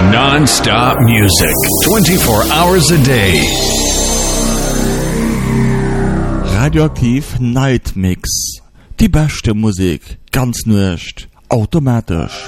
Non-stop music, 24 hours a day. Radioaktiv Night Mix. Die beste Musik, ganz nicht automatisch.